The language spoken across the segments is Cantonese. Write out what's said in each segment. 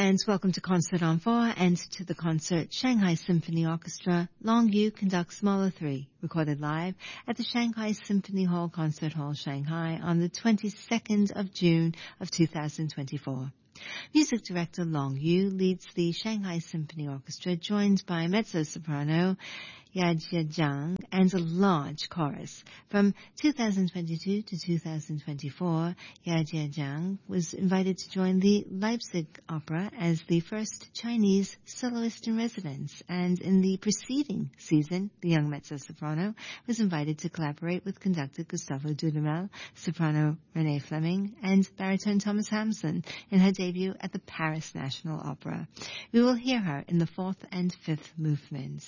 and welcome to Concert on 4 and to the concert Shanghai Symphony Orchestra, Long Yu conducts Mahler 3, recorded live at the Shanghai Symphony Hall Concert Hall, Shanghai on the 22nd of June of 2024. Music director Long Yu leads the Shanghai Symphony Orchestra, joined by mezzo-soprano Yajie Zhang and a large chorus. From 2022 to 2024, Yajie Zhang was invited to join the Leipzig Opera as the first Chinese soloist in residence, and in the preceding season, the young mezzo-soprano was invited to collaborate with conductor Gustavo Dudamel, soprano Renee Fleming, and baritone Thomas Hampson in her debut at the Paris National Opera. We will hear her in the fourth and fifth movements.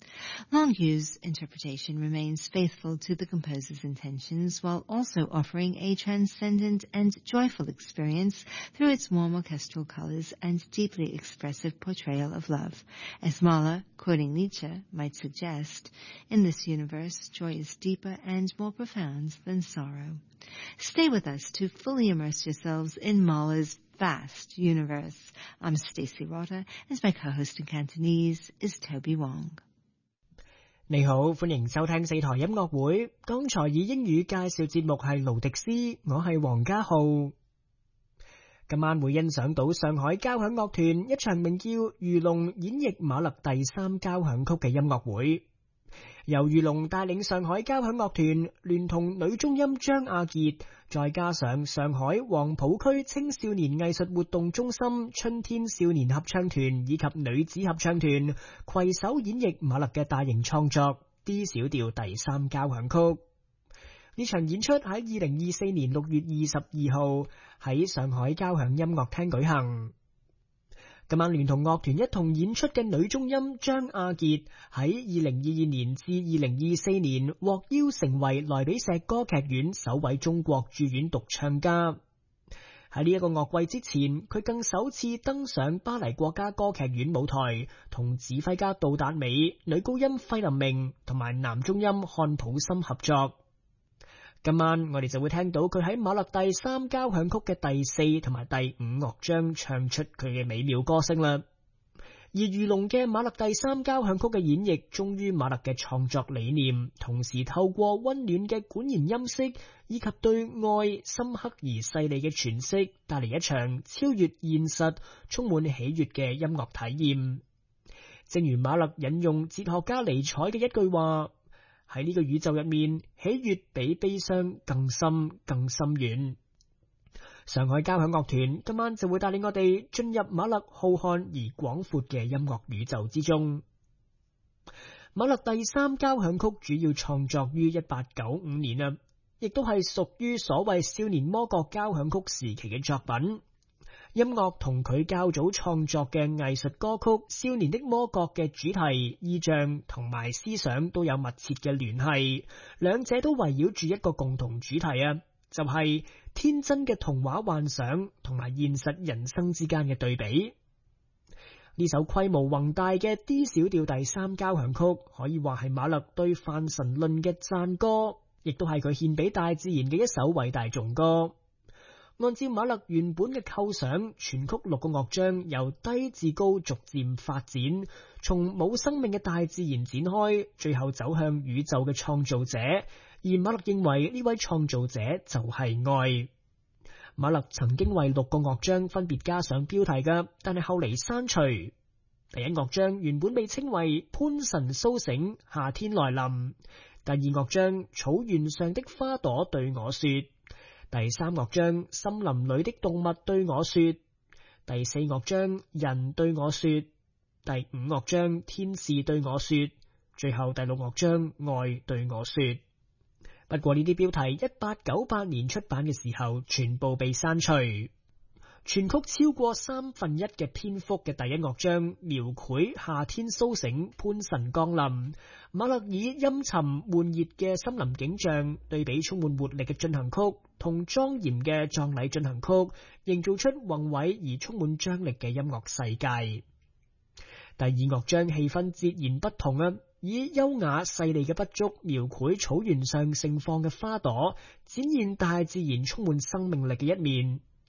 Long Yu's interpretation remains faithful to the composer's intentions while also offering a transcendent and joyful experience through its warm orchestral colors and deeply expressive portrayal of love. As Mahler, quoting Nietzsche, might suggest, in this universe, joy is deeper and more profound than sorrow. Stay with us to fully immerse yourselves in Mahler's vast universe. I'm Stacey Rotter, and my co-host in Cantonese is Toby Wong. 你好，歡迎收聽四台音樂會。剛才以英語介紹節目係盧迪斯，我係黃家浩。今晚會欣賞到上海交響樂團一場名叫《魚龍演繹馬勒第三交響曲》嘅音樂會。由魚龍帶領上海交響樂團，聯同女中音張亞傑，再加上上海黃浦區青少年藝術活動中心春天少年合唱團以及女子合唱團，攜手演繹馬勒嘅大型創作《D 小調第三交響曲》。呢場演出喺2024年6月22號喺上海交響音樂廳舉行。今晚聯同樂團一同演出嘅女中音張亞傑喺2022年至2024年獲邀成為萊比錫歌劇院首位中國駐院獨唱家。喺呢一個樂季之前，佢更首次登上巴黎國家歌劇院舞台，同指揮家杜達美、女高音費林明同埋男中音漢普森合作。今晚我哋就會聽到佢喺馬勒第三交響曲嘅第四同埋第五樂章唱出佢嘅美妙歌聲啦。而魚龍嘅馬勒第三交響曲嘅演繹忠於馬勒嘅創作理念，同時透過溫暖嘅管弦音色以及對愛深刻而細膩嘅詮釋，帶嚟一場超越現實、充滿喜悅嘅音樂體驗。正如馬勒引用哲學家尼采嘅一句話，喺呢個宇宙入面，喜悅比悲傷更深更深遠。上海交響樂團今晚就會帶領我哋進入馬勒浩瀚而廣闊嘅音樂宇宙之中。馬勒第三交響曲主要創作於1895年啊，亦都係屬於所謂少年魔國交響曲時期嘅作品。音樂同佢較早創作嘅藝術歌曲《少年的魔國》嘅主題、意象同埋思想都有密切嘅聯繫，兩者都圍繞住一個共同主題啊，就係天真嘅童話幻想同埋現實人生之間嘅對比。呢首規模宏大嘅 D 小調第三交響曲，可以話係馬勒對泛神論嘅讚歌，亦都係佢獻俾大自然嘅一首偉大頌歌。按照馬勒原本嘅構想，全曲6個樂章由低至高逐漸發展，從冇生命嘅大自然展開，最後走向宇宙嘅創造者。而馬勒認為呢位創造者就係愛。馬勒曾經為6個樂章分別加上標題嘅，但係後嚟刪除。第一樂章原本被稱為潘神蘇醒，夏天來臨。第二樂章草原上的花朵對我說。第三樂章森林裏的動物對我說。第四樂章人對我說。第五樂章天使對我說。最後第六樂章愛對我說。不過呢啲標題1898年出版嘅時候全部被刪除。全曲超過1/3嘅篇幅嘅第一樂章描繪夏天蘇醒，潘神降臨。馬勒以陰沉悶熱嘅森林景象對比充滿活力嘅進行曲同莊嚴嘅葬禮進行曲，營造出宏偉而充滿張力嘅音樂世界。第二樂章氣氛截然不同啊，以優雅細膩嘅筆觸描繪草原上盛放嘅花朵，展現大自然充滿生命力嘅一面。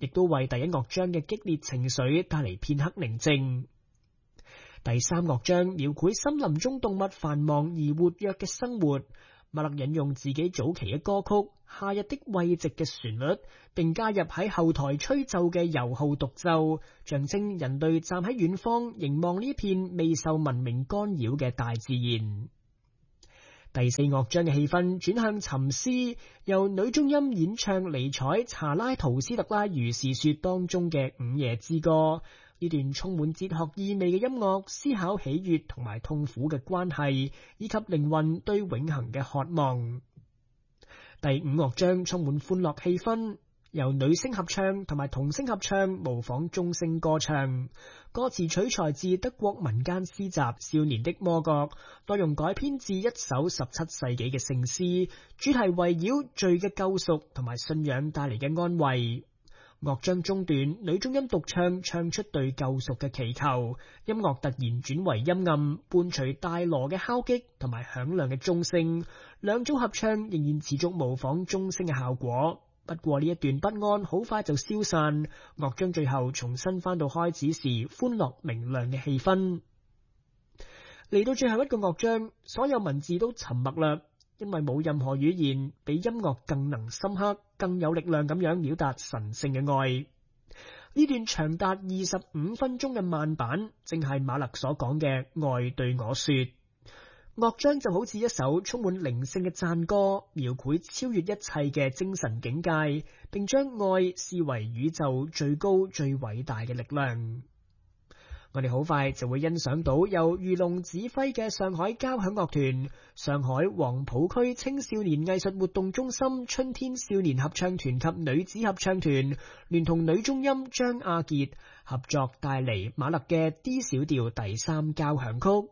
亦都為第一樂章嘅激烈情緒帶嚟片刻寧靜。第三樂章描繪森林中動物繁忙而活躍嘅生活，馬勒引用自己早期嘅歌曲《夏日的慰藉》嘅旋律，並加入喺後台吹奏嘅柔號獨奏，象徵人類站喺遠方凝望呢片未受文明干擾嘅大自然。第四樂章嘅氣氛轉向沉思，由女中音演唱尼采查拉圖斯特拉如是說當中嘅午夜之歌。呢段充滿哲學意味嘅音樂思考喜悅同埋痛苦嘅關係，以及靈魂對永恆嘅渴望。第五樂章充滿歡樂氣氛，由女聲合唱同埋童聲合唱模仿中聲歌唱，歌詞取材自德國民間詩集《少年的魔角》，內容改編自一首17世紀嘅聖詩，主題圍繞罪嘅救贖同埋信仰帶嚟嘅安慰。樂章中段，女中音獨唱，唱出對救贖嘅祈求，音樂突然轉為陰暗，伴隨大鑼嘅敲擊同埋響亮嘅鐘聲，兩種合唱仍然持續模仿鐘聲嘅效果。不過呢一段不安好快就消散，樂章最後重新返到開始時歡樂明亮嘅氣氛。嚟到最後一個樂章，所有文字都沉默啦，因為冇任何語言比音樂更能深刻、更有力量咁樣表達神聖嘅愛。呢段長達25分鐘嘅慢板，正係馬勒所講嘅愛對我說。樂章就好似一首充滿靈性嘅讚歌，描繪超越一切嘅精神境界，並將愛視為宇宙最高最偉大嘅力量。我哋好快就會欣賞到由魚龍指揮嘅上海交響樂團、上海黃浦區青少年藝術活動中心春天少年合唱團及女子合唱團聯同女中音張亞傑合作帶嚟馬勒嘅 D 小調第3交響曲。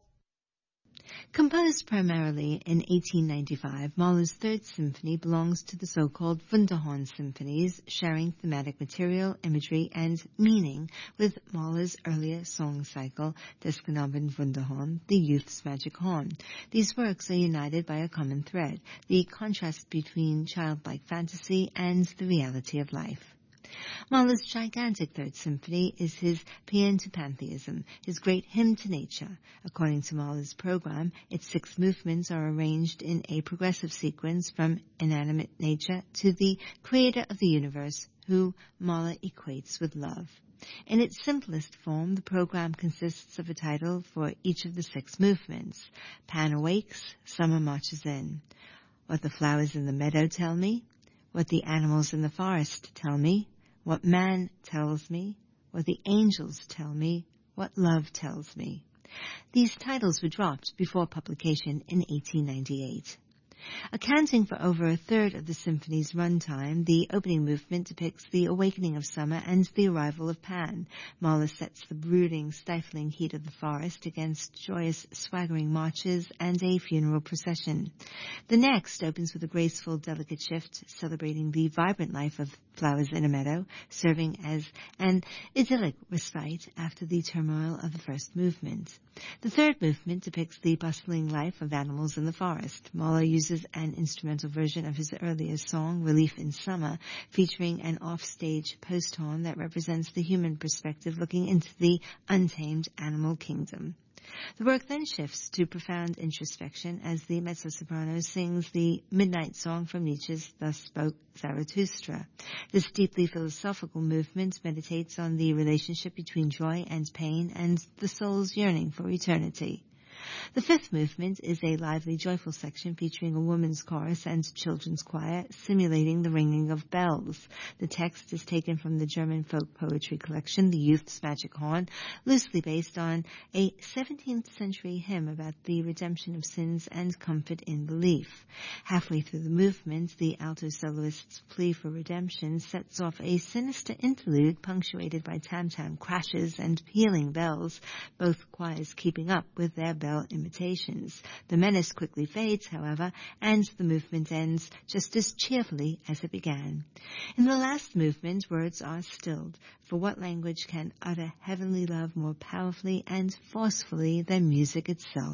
Composed primarily in 1895, Mahler's Third Symphony belongs to the so-called Wunderhorn symphonies, sharing thematic material, imagery, and meaning with Mahler's earlier song cycle, Das Knaben Wunderhorn, The Youth's Magic Horn. These works are united by a common thread, the contrast between childlike fantasy and the reality of life. Mahler's gigantic Third Symphony is his paean to pantheism, his great hymn to nature. According to Mahler's program, its 6 movements are arranged in a progressive sequence from inanimate nature to the creator of the universe, who Mahler equates with love. In its simplest form, the program consists of a title for each of the 6 movements. Pan awakes, summer marches in. What the flowers in the meadow tell me, what the animals in the forest tell me, what man tells me, what the angels tell me, what love tells me. These titles were dropped before publication in 1898. Accounting for over a third of the symphony's runtime, the opening movement depicts the awakening of summer and the arrival of Pan. Mahler sets the brooding, stifling heat of the forest against joyous, swaggering marches and a funeral procession. The next opens with a graceful, delicate shift, celebrating the vibrant life of flowers in a meadow, serving as an idyllic respite after the turmoil of the first movement. The third movement depicts the bustling life of animals in the forest. Mahler uses an instrumental version of his earlier song, Relief in Summer, featuring an offstage post-horn that represents the human perspective looking into the untamed animal kingdom. The work then shifts to profound introspection as the mezzo-soprano sings the midnight song from Nietzsche's Thus Spoke Zarathustra. This deeply philosophical movement meditates on the relationship between joy and pain and the soul's yearning for eternity. The fifth movement is a lively, joyful section featuring a woman's chorus and children's choir simulating the ringing of bells. The text is taken from the German folk poetry collection, The Youth's Magic Horn, loosely based on a 17th century hymn about the redemption of sins and comfort in belief. Halfway through the movement, the alto soloist's plea for redemption sets off a sinister interlude punctuated by tam-tam crashes and pealing bells, both choirs keeping up with their bell imitations. The menace quickly fades, however, and the movement ends just as cheerfully as it began. In the last movement, words are stilled, for what language can utter heavenly love more powerfully and forcefully than music itself?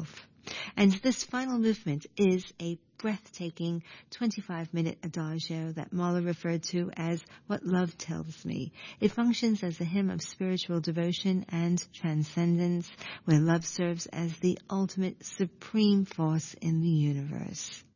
And this final movement is a breathtaking 25-minute adagio that Mahler referred to as What Love Tells Me. It functions as a hymn of spiritual devotion and transcendence, where love serves as the ultimate supreme force in the universe.